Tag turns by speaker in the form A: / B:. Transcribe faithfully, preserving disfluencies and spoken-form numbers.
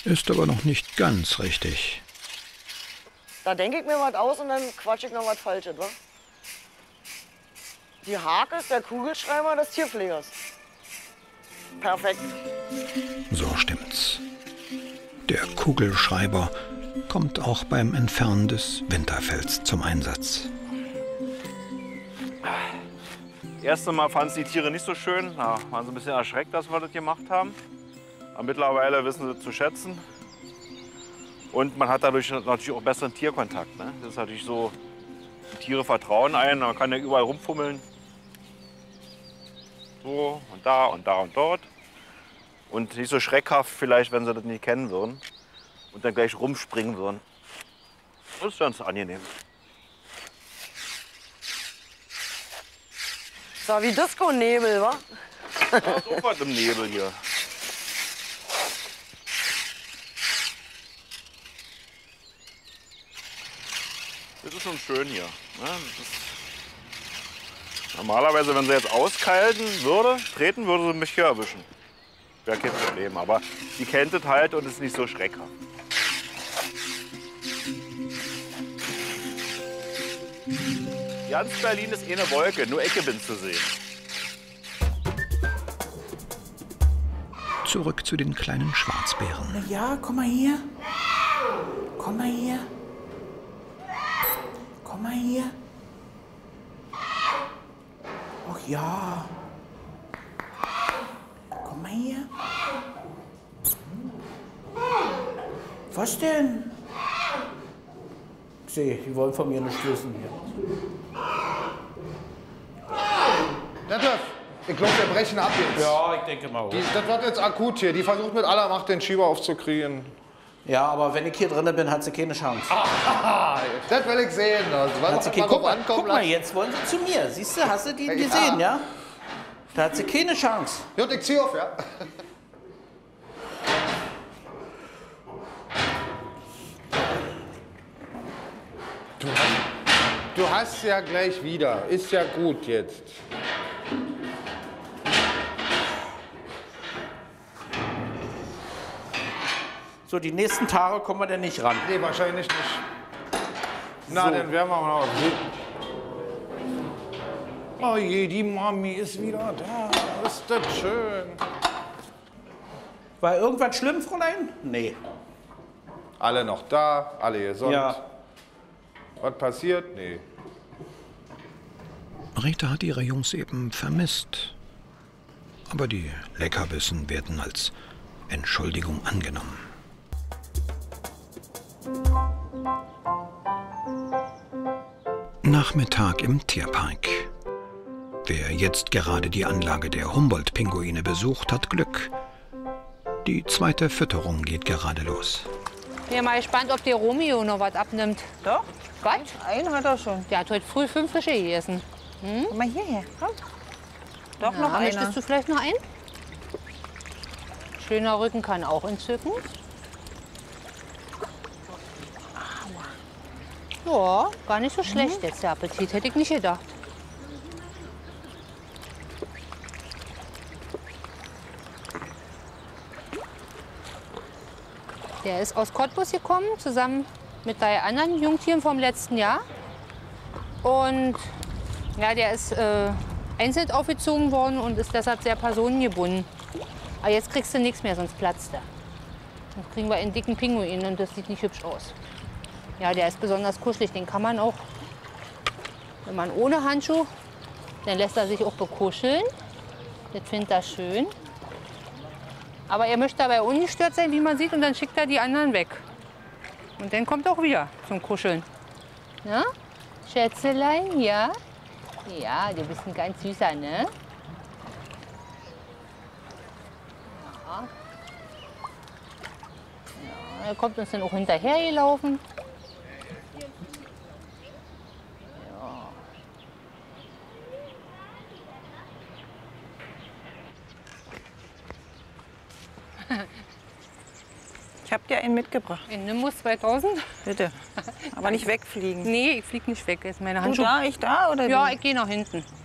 A: Ist aber noch nicht ganz richtig.
B: Da denke ich mir was aus und dann quatsche ich noch was Falsches, wa? Die Hake ist der Kugelschreiber des Tierpflegers. Perfekt.
A: So stimmt's. Der Kugelschreiber kommt auch beim Entfernen des Winterfells zum Einsatz.
C: Das erste Mal fanden es die Tiere nicht so schön. Da waren sie ein bisschen erschreckt, dass wir das gemacht haben. Aber mittlerweile wissen sie zu schätzen. Und man hat dadurch natürlich auch besseren Tierkontakt. Ne? Das ist natürlich so, die Tiere vertrauen einem, man kann ja überall rumfummeln. So und da und da und dort. Und nicht so schreckhaft vielleicht, wenn sie das nicht kennen würden. Und dann gleich rumspringen würden. Das ist ganz angenehm.
B: So wie Disco-Nebel, wa?
C: Ja, so was im Nebel hier. Das ist schon schön hier. Ne? Das ist normalerweise, wenn sie jetzt auskalten würde, treten, würde sie mich hier erwischen. Wäre kein Problem. Aber die kennt es halt und ist nicht so schreckhaft. Ganz Berlin ist eh eine Wolke, nur Ecke bin zu sehen.
A: Zurück zu den kleinen Schwarzbären.
D: Na ja, komm mal hier. Komm mal hier. Komm mal hier. Ach ja. Komm mal hier. Was denn? Ich sehe, die wollen von mir nicht wissen hier.
E: Detlef, ich glaube, wir brechen ab jetzt.
D: Ja, ich denke mal.
E: Die, das wird jetzt akut hier. Die versucht mit aller Macht, den Schieber aufzukriegen.
D: Ja, aber wenn ich hier drin bin, hat sie keine Chance.
E: Ah, das will ich sehen. Also,
D: Hat sie keine, guck, mal, guck mal, jetzt wollen sie zu mir. Siehst du, hast du die gesehen, ja? Da hat sie keine Chance.
E: Gut, ich zieh auf, ja? Du hast, du hast ja gleich wieder. Ist ja gut jetzt.
D: So, die nächsten Tage kommen wir denn nicht ran.
E: Nee, wahrscheinlich nicht. Na,
D: So.
E: dann werden wir mal noch. Oh je, die Mami ist wieder da. Ist das schön.
D: War irgendwas schlimm, Fräulein? Nee.
E: Alle noch da, alle gesund.
D: Ja.
E: Was passiert? Nee.
A: Rita hat ihre Jungs eben vermisst. Aber die Leckerbissen werden als Entschuldigung angenommen. Nachmittag im Tierpark. Wer jetzt gerade die Anlage der Humboldt-Pinguine besucht, hat Glück. Die zweite Fütterung geht gerade los.
F: Ich bin mal gespannt, ob der Romeo noch was abnimmt.
G: Doch,
F: Was?
G: einen hat er schon.
F: Der hat heute früh fünf Fische gegessen. Hm?
G: Komm mal hierher, komm. Doch,
F: Ja,
G: noch einer.
F: möchtest du vielleicht noch einen? Schöner Rücken kann auch entzücken. Ja, gar nicht so schlecht jetzt der Appetit, hätte ich nicht gedacht. Der ist aus Cottbus gekommen, zusammen mit drei anderen Jungtieren vom letzten Jahr. Und ja, der ist äh, einzeln aufgezogen worden und ist deshalb sehr personengebunden. Aber jetzt kriegst du nichts mehr, sonst platzt er. Dann kriegen wir einen dicken Pinguin und das sieht nicht hübsch aus. Ja, der ist besonders kuschelig. Den kann man auch, wenn man ohne Handschuh, dann lässt er sich auch bekuscheln. Das findet er schön. Aber er möchte dabei ungestört sein, wie man sieht, und dann schickt er die anderen weg. Und dann kommt er auch wieder zum Kuscheln. Ja? Schätzelein, ja? Ja, du bist ein ganz süßer, ne? Ja. Ja, er kommt uns dann auch hinterher gelaufen.
G: Ich habe dir einen mitgebracht.
F: In Nimbus zweitausend?
G: Bitte. Aber nicht wegfliegen.
F: Nee, ich flieg nicht weg. Ist meine
G: Du
F: Handschuhe.
G: da, ich da oder
F: Ja,
G: wie?
F: ich gehe nach hinten.